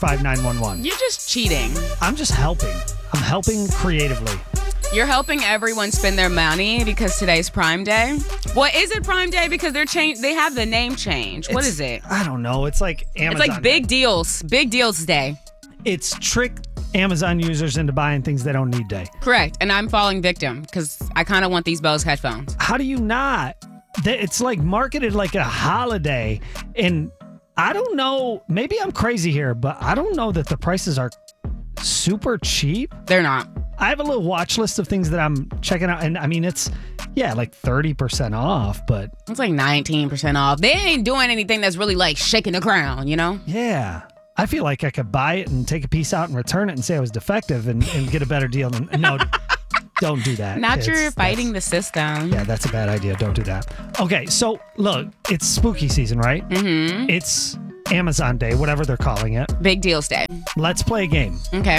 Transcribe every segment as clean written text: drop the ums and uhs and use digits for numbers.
485-911. You're just cheating. I'm just helping. I'm helping creatively. You're helping everyone spend their money because today's Prime Day. Well, is it Prime Day because they have the name change? What is it? I don't know. It's like Amazon. It's like big deals. Big deals day. It's trick Amazon users into buying things they don't need day. Correct. And I'm falling victim because I kind of want these Bose headphones. How do you not? It's like marketed like a holiday. And I don't know. Maybe I'm crazy here, but I don't know that the prices are super cheap. They're not. I have a little watch list of things that I'm checking out. And I mean, it's, like 30% off, but. It's like 19% off. They ain't doing anything that's really like shaking the ground, you know? Yeah. I feel like I could buy it and take a piece out and return it and say I was defective and get a better deal. No, don't do that. Not you're fighting the system. Yeah, that's a bad idea. Don't do that. Okay, so look, it's spooky season, right? Mm-hmm. It's Amazon Day, whatever they're calling it. Big deals day. Let's play a game. Okay.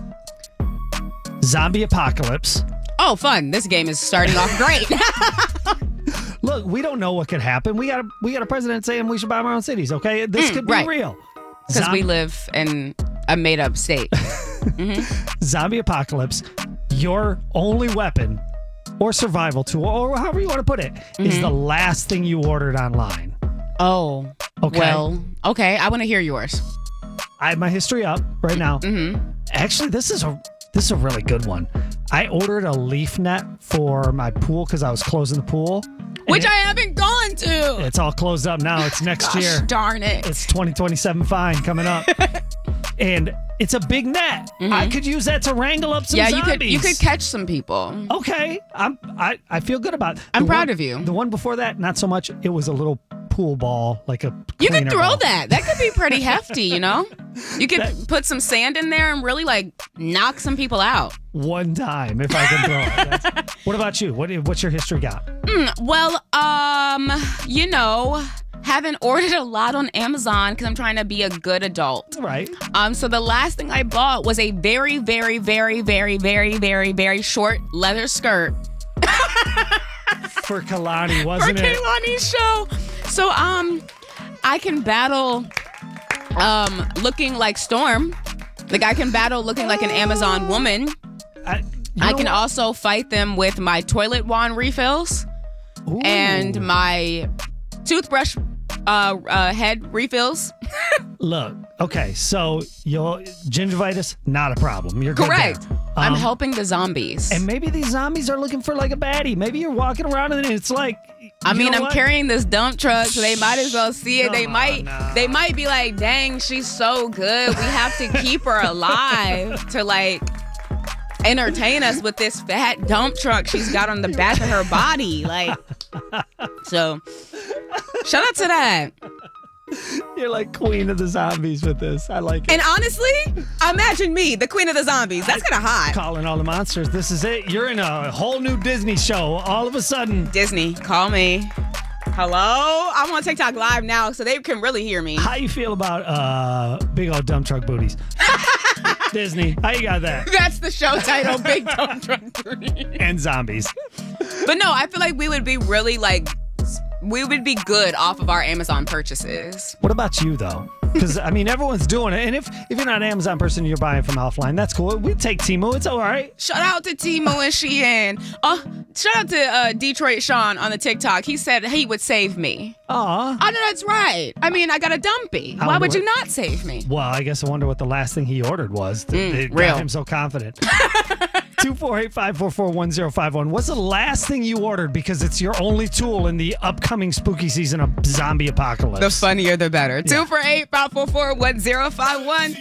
Zombie apocalypse. Oh, fun. This game is starting off great. Look, we don't know what could happen. We got a president saying we should buy our own cities, okay? This could be real. Because we live in a made-up state. Mm-hmm. Zombie apocalypse, your only weapon or survival tool, or however you want to put it, is the last thing you ordered online. Oh. Okay. Well, okay. I want to hear yours. I have my history up right now. Mm-hmm. Actually, this is a really good one. I ordered a leaf net for my pool because I was closing the pool. Which I haven't gone to. It's all closed up now. It's next year. Darn it. It's 2027 fine coming up. And it's a big net. Mm-hmm. I could use that to wrangle up some zombies. you could catch some people. Okay. I feel good about it. I'm proud of you. The one before that, not so much. It was a little pool ball, like a You could throw ball. that. That could be pretty hefty, you know? You could put some sand in there and really like knock some people out. One time, if I can throw it. What about you? What's your history got? Well, haven't ordered a lot on Amazon because I'm trying to be a good adult. Right. So the last thing I bought was a very, very, very, very, very, very, very short leather skirt. For Kalani, wasn't it? For Kalani's show. So, I can battle, looking like Storm. Like, I can battle looking like an Amazon woman. I can also fight them with my toilet wand refills. Ooh. And my toothbrush head refills. Look, okay, so your gingivitis, not a problem. You're good Correct. there. I'm helping the zombies. And maybe these zombies are looking for like a baddie. Maybe you're walking around and it's like, I'm what? carrying this dump truck, so they might as well see it. They might be like, dang, she's so good. We have to keep her alive to like entertain us with this fat dump truck she's got on the back of her body. Like, so shout out to that. You're like queen of the zombies with this. I like it. And honestly, imagine me, the queen of the zombies. That's kind of hot. Calling all the monsters. This is it. You're in a whole new Disney show. All of a sudden. Disney, call me. Hello? I'm on TikTok live now, so they can really hear me. How you feel about big old dump truck booties? Disney, how you got that? That's the show title, Big Dump Truck Booty. And zombies. But no, I feel like we would be really we would be good off of our Amazon purchases. What about you, though? Because, I mean, everyone's doing it. And if you're not an Amazon person and you're buying from offline, that's cool. We take Temu. It's all right. Shout out to Temu and Shein. Shout out to Detroit Sean on the TikTok. He said he would save me. Aw. I know that's right. I mean, I got a dumpy. Why would you not save me? Well, I guess I wonder what the last thing he ordered was. It real. got him so confident. 248-544-1051. What's the last thing you ordered because it's your only tool in the upcoming spooky season of zombie apocalypse? The funnier, the better. 248-544-1051.